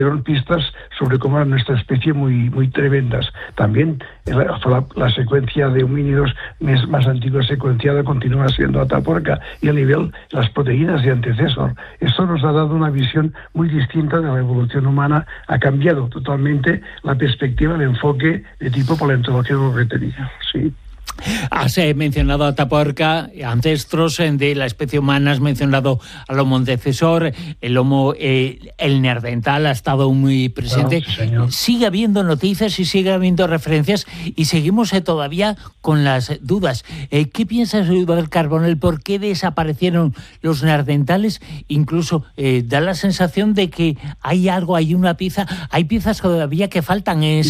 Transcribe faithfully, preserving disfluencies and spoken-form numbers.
pistas sobre cómo era nuestra especie muy, muy tremendas. También la, la, la secuencia de homínidos más, más antigua secuenciada continúa siendo Atapuerca, y a nivel las proteínas de antecesor. Esto nos ha dado una visión muy distinta de la evolución humana, ha cambiado totalmente la perspectiva, el enfoque de tipo paleontológico que tenía. Sí. Has eh, mencionado a Atapuerca, ancestros eh, de la especie humana, has mencionado al Homo antecesor, el Homo, eh, el neandertal ha estado muy presente. Claro, sí, sigue habiendo noticias y sigue habiendo referencias y seguimos eh, todavía con las dudas. Eh, ¿Qué piensas, Eduard Carbonell? ¿Por qué desaparecieron los neandertales? Incluso eh, da la sensación de que hay algo, hay una pieza, hay piezas todavía que faltan. Es